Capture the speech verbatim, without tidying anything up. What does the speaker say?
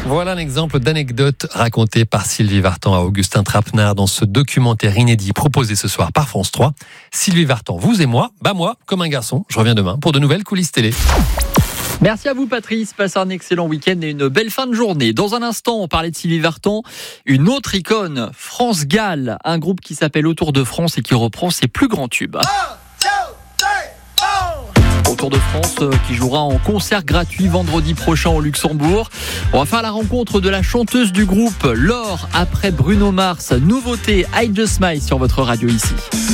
Voilà un exemple d'anecdote racontée par Sylvie Vartan à Augustin Trapenard dans ce documentaire inédit proposé ce soir par France trois. Sylvie Vartan, vous et moi, bah moi, comme un garçon, je reviens demain pour de nouvelles coulisses télé. Merci à vous Patrice, passez un excellent week-end et une belle fin de journée. Dans un instant, on parlait de Sylvie Vartan, une autre icône, France Gall, un groupe qui s'appelle Autour de France et qui reprend ses plus grands tubes. Autour de France qui jouera en concert gratuit vendredi prochain au Luxembourg. On va faire la rencontre de la chanteuse du groupe, Laure, après Bruno Mars. Nouveauté I Just Smile sur votre radio ici.